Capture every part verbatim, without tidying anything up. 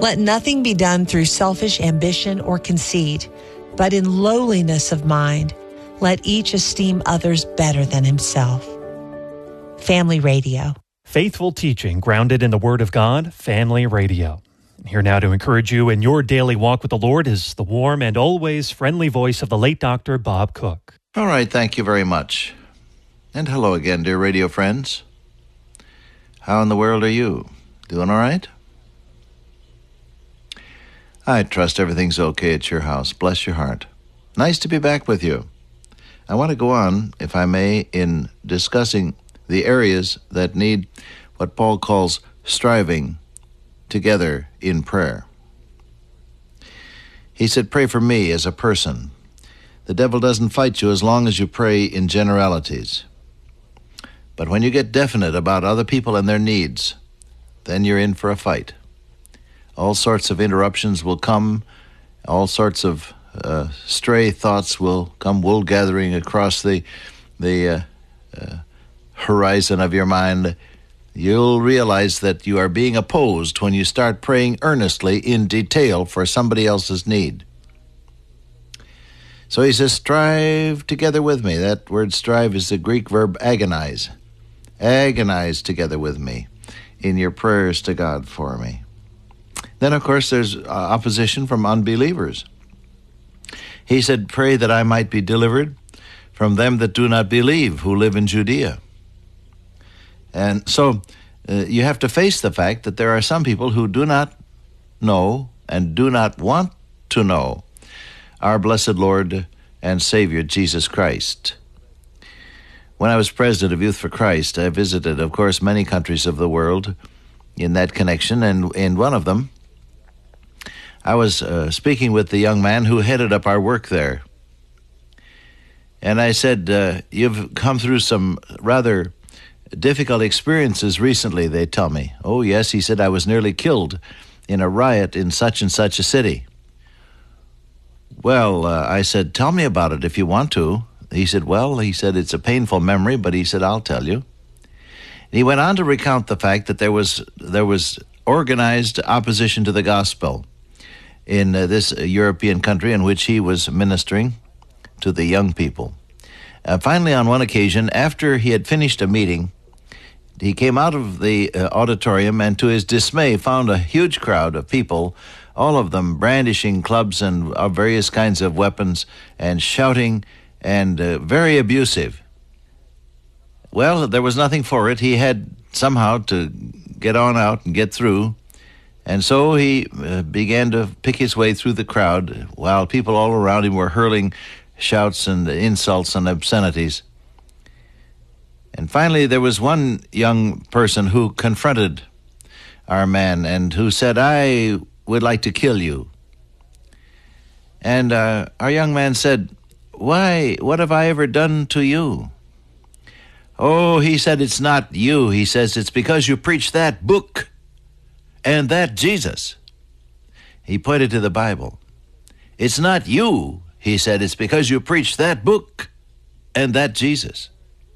Let nothing be done through selfish ambition or conceit, but in lowliness of mind, let each esteem others better than himself. Family Radio. Faithful teaching grounded in the Word of God, Family Radio. Here now to encourage you in your daily walk with the Lord is the warm and always friendly voice of the late Doctor Bob Cook. All right, thank you very much. And hello again, dear radio friends. How in the world are you? Doing all right? I trust everything's okay at your house. Bless your heart. Nice to be back with you. I want to go on, if I may, in discussing the areas that need what Paul calls striving together in prayer. He said, pray for me as a person. The devil doesn't fight you as long as you pray in generalities. But when you get definite about other people and their needs, then you're in for a fight. All sorts of interruptions will come. All sorts of uh, stray thoughts will come wool gathering across the the uh, uh, horizon of your mind. You'll realize that you are being opposed when you start praying earnestly in detail for somebody else's need. So he says, strive together with me. That word strive is the Greek verb agonize. Agonize together with me in your prayers to God for me. Then, of course, there's uh, opposition from unbelievers. He said, pray that I might be delivered from them that do not believe, who live in Judea. And so uh, you have to face the fact that there are some people who do not know and do not want to know our blessed Lord and Savior, Jesus Christ. When I was president of Youth for Christ, I visited, of course, many countries of the world in that connection, and in one of them, I was uh, speaking with the young man who headed up our work there. And I said, uh, you've come through some rather difficult experiences recently, they tell me. Oh, yes, he said, I was nearly killed in a riot in such and such a city. Well, uh, I said, tell me about it if you want to. He said, well, he said, it's a painful memory, but he said, I'll tell you. And he went on to recount the fact that there was there was organized opposition to the gospel in uh, this uh, European country in which he was ministering to the young people. Uh, finally, on one occasion, after he had finished a meeting, he came out of the uh, auditorium and to his dismay found a huge crowd of people, all of them brandishing clubs and uh, various kinds of weapons and shouting and uh, very abusive. Well, there was nothing for it. He had somehow to get on out and get through. And so he uh, began to pick his way through the crowd while people all around him were hurling shouts and insults and obscenities. And finally, there was one young person who confronted our man and who said, I would like to kill you. And uh, our young man said, why, what have I ever done to you? Oh, he said, it's not you. He says, it's because you preach that book and that Jesus. He pointed to the Bible. It's not you, he said, it's because you preach that book and that Jesus.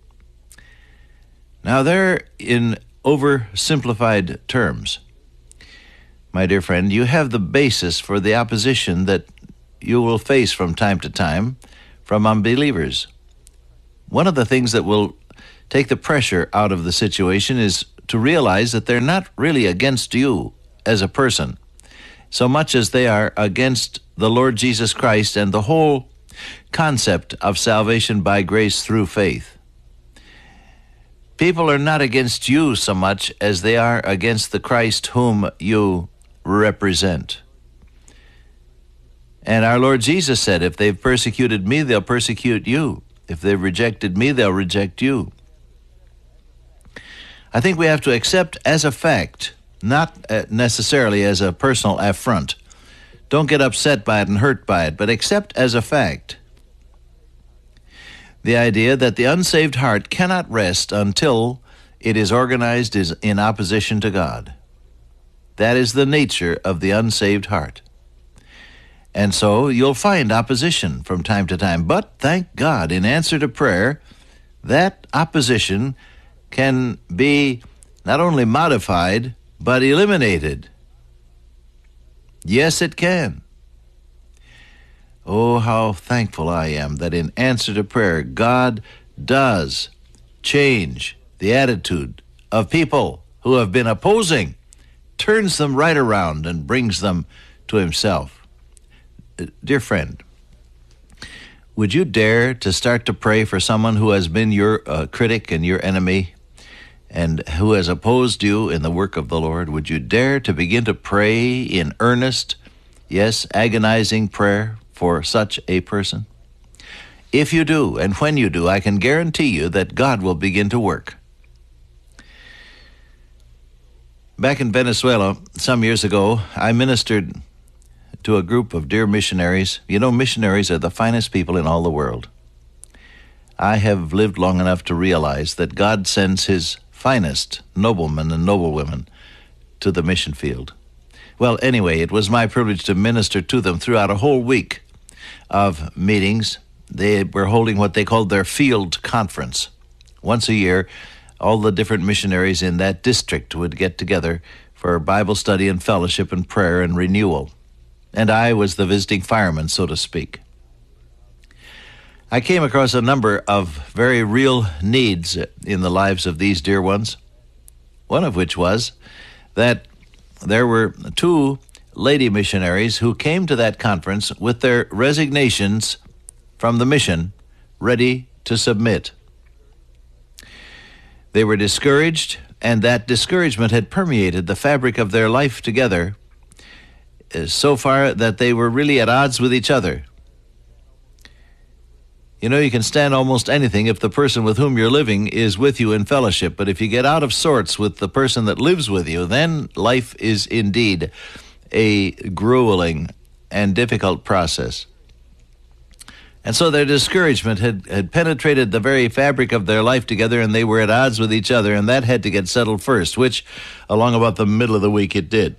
Now, there, in oversimplified terms, my dear friend, you have the basis for the opposition that you will face from time to time from unbelievers. One of the things that will take the pressure out of the situation is to realize that they're not really against you as a person, so much as they are against the Lord Jesus Christ and the whole concept of salvation by grace through faith. People are not against you so much as they are against the Christ whom you represent. And our Lord Jesus said, if they've persecuted me, they'll persecute you. If they've rejected me, they'll reject you. I think we have to accept as a fact, not necessarily as a personal affront. Don't get upset by it and hurt by it, but accept as a fact the idea that the unsaved heart cannot rest until it is organized in opposition to God. That is the nature of the unsaved heart. And so you'll find opposition from time to time. But thank God, in answer to prayer, that opposition can be not only modified, but eliminated. Yes, it can. Oh, how thankful I am that in answer to prayer, God does change the attitude of people who have been opposing, turns them right around and brings them to himself. Uh, dear friend, would you dare to start to pray for someone who has been your uh, critic and your enemy and who has opposed you in the work of the Lord? Would you dare to begin to pray in earnest, yes, agonizing prayer for such a person? If you do, and when you do, I can guarantee you that God will begin to work. Back in Venezuela, some years ago, I ministered to a group of dear missionaries. You know, missionaries are the finest people in all the world. I have lived long enough to realize that God sends his finest noblemen and noblewomen to the mission field. Well, anyway, it was my privilege to minister to them throughout a whole week of meetings. They were holding what they called their field conference. Once a year, all the different missionaries in that district would get together for Bible study and fellowship and prayer and renewal. And I was the visiting fireman, so to speak. I came across a number of very real needs in the lives of these dear ones, one of which was that there were two lady missionaries who came to that conference with their resignations from the mission ready to submit. They were discouraged, and that discouragement had permeated the fabric of their life together so far that they were really at odds with each other. You know, you can stand almost anything if the person with whom you're living is with you in fellowship, but if you get out of sorts with the person that lives with you, then life is indeed a grueling and difficult process. And so their discouragement had, had penetrated the very fabric of their life together, and they were at odds with each other, and that had to get settled first, which along about the middle of the week it did.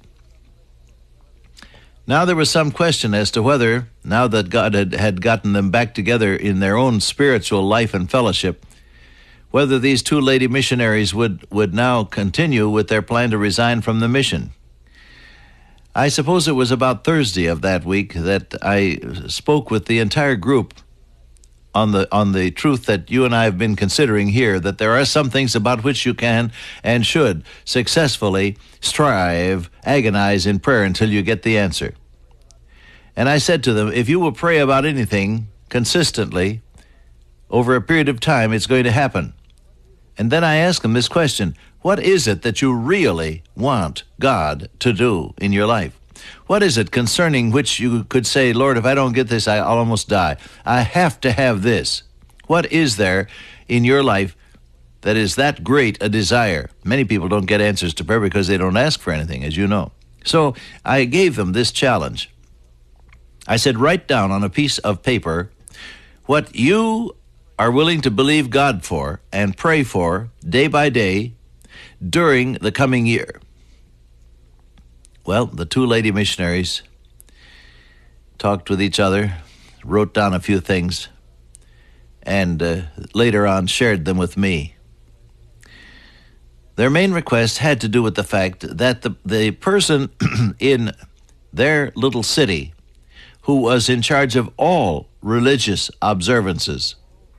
Now there was some question as to whether, now that God had, had gotten them back together in their own spiritual life and fellowship, whether these two lady missionaries would, would now continue with their plan to resign from the mission. I suppose it was about Thursday of that week that I spoke with the entire group on the on the truth that you and I have been considering here, that there are some things about which you can and should successfully strive, agonize in prayer until you get the answer. And I said to them, if you will pray about anything consistently over a period of time, it's going to happen. And then I asked them this question: what is it that you really want God to do in your life? What is it concerning which you could say, Lord, if I don't get this, I'll almost die. I have to have this. What is there in your life that is that great a desire? Many people don't get answers to prayer because they don't ask for anything, as you know. So I gave them this challenge. I said, write down on a piece of paper what you are willing to believe God for and pray for day by day during the coming year. Well, the two lady missionaries talked with each other, wrote down a few things, and uh, later on shared them with me. Their main request had to do with the fact that the, the person in their little city who was in charge of all religious observances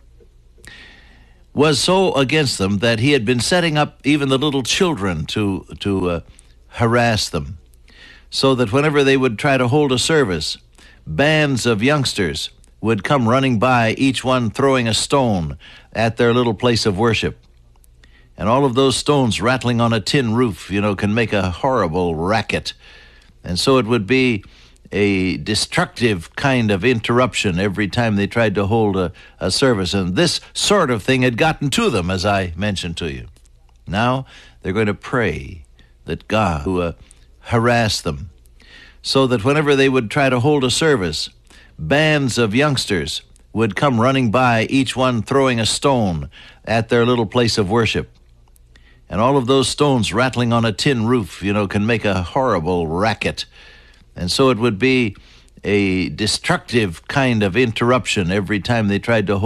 was so against them that he had been setting up even the little children to to uh, harass them, so that whenever they would try to hold a service, bands of youngsters would come running by, each one throwing a stone at their little place of worship. And all of those stones rattling on a tin roof, you know, can make a horrible racket. And so it would be a destructive kind of interruption every time they tried to hold a, a service. And this sort of thing had gotten to them, as I mentioned to you. Now they're going to pray that God who uh, harass them, so that whenever they would try to hold a service, bands of youngsters would come running by, each one throwing a stone at their little place of worship. And all of those stones rattling on a tin roof, you know, can make a horrible racket. And so it would be a destructive kind of interruption every time they tried to hold